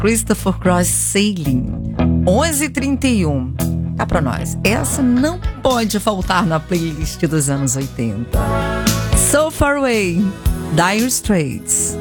Christopher Cross Sailing. 11h31. Cá pra nós. Essa não pode faltar na playlist dos anos 80. So Far Away, Dire Straits.